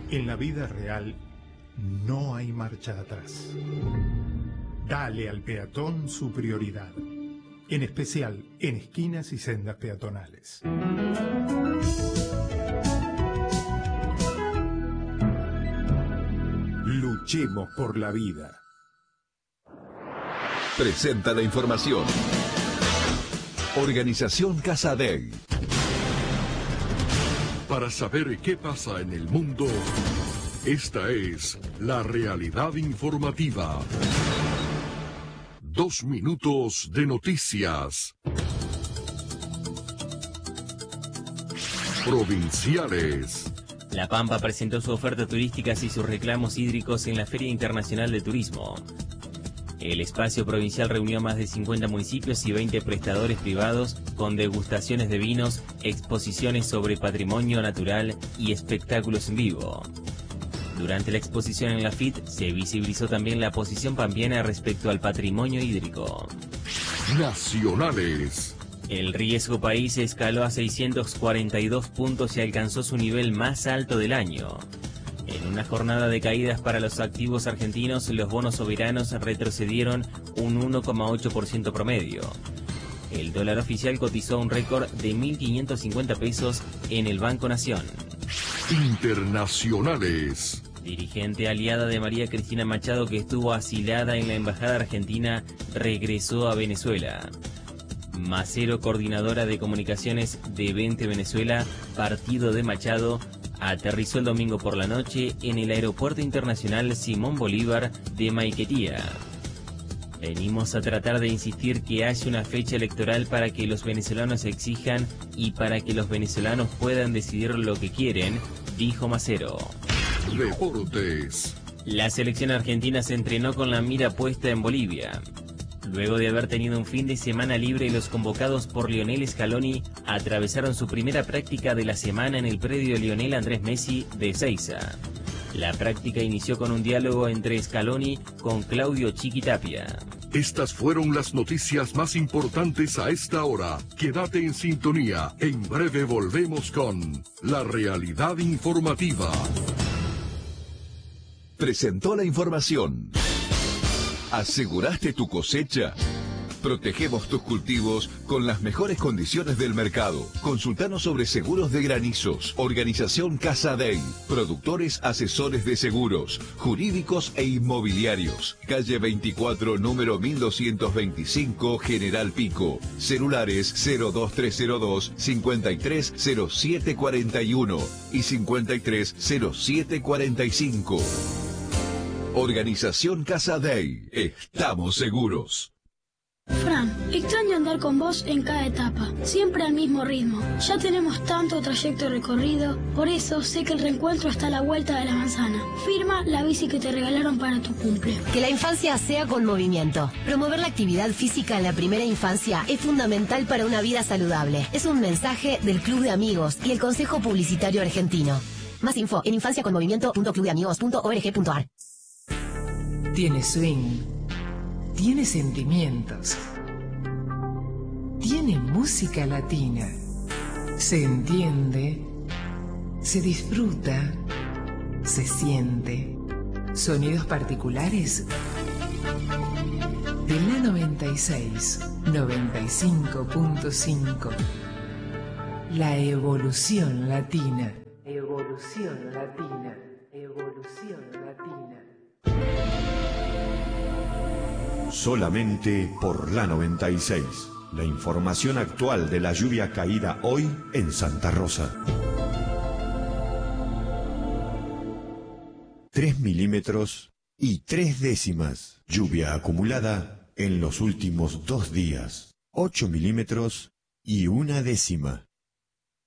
En la vida real no hay marcha atrás. Dale al peatón su prioridad, en especial en esquinas y sendas peatonales. Luchemos por la vida. Presenta la información. Organización Casadei. Para saber qué pasa en el mundo, esta es la realidad informativa. 2 minutos de noticias. Provinciales. La Pampa presentó su oferta turística y sus reclamos hídricos en la Feria Internacional de Turismo. El espacio provincial reunió a más de 50 municipios y 20 prestadores privados con degustaciones de vinos, exposiciones sobre patrimonio natural y espectáculos en vivo. Durante la exposición en la FIT se visibilizó también la posición pampeana respecto al patrimonio hídrico. Nacionales. El riesgo país escaló a 642 puntos y alcanzó su nivel más alto del año. En una jornada de caídas para los activos argentinos, los bonos soberanos retrocedieron un 1,8% promedio. El dólar oficial cotizó un récord de 1.550 pesos en el Banco Nación. Internacionales. Dirigente aliada de María Cristina Machado, que estuvo asilada en la Embajada Argentina, regresó a Venezuela. Macero, coordinadora de comunicaciones de Vente Venezuela, partido de Machado, aterrizó el domingo por la noche en el Aeropuerto Internacional Simón Bolívar de Maiquetía. Venimos a tratar de insistir que haya una fecha electoral para que los venezolanos exijan y para que los venezolanos puedan decidir lo que quieren, dijo Macero. Deportes. La selección argentina se entrenó con la mira puesta en Bolivia. Luego de haber tenido un fin de semana libre, los convocados por Lionel Scaloni atravesaron su primera práctica de la semana en el predio Lionel Andrés Messi de Ezeiza. La práctica inició con un diálogo entre Scaloni con Claudio Chiquitapia. Estas fueron las noticias más importantes a esta hora. Quédate en sintonía. En breve volvemos con la realidad informativa. Presentó la información. ¿Aseguraste tu cosecha? Protegemos tus cultivos con las mejores condiciones del mercado. Consultanos sobre seguros de granizos. Organización Casadei. Productores asesores de seguros, jurídicos e inmobiliarios. Calle 24, número 1225, General Pico. Celulares 02302 530741 y 530745. Organización Casadei. Estamos seguros. Fran, extraño andar con vos en cada etapa, siempre al mismo ritmo. Ya tenemos tanto trayecto recorrido, por eso sé que el reencuentro está a la vuelta de la manzana. Firma la bici que te regalaron para tu cumple. Que la infancia sea con movimiento. Promover la actividad física en la primera infancia es fundamental para una vida saludable. Es un mensaje del Club de Amigos y el Consejo Publicitario Argentino. Más info en infanciaconmovimiento.clubdeamigos.org.ar. Tiene swing, tiene sentimientos, tiene música latina, se entiende, se disfruta, se siente, sonidos particulares de la 96, 95.5, la evolución latina, evolución latina, evolución latina. Solamente por la 96. La información actual de la lluvia caída hoy en Santa Rosa. 3 milímetros y 3 décimas. Lluvia acumulada en los últimos 2 días. 8 milímetros y 1 décima.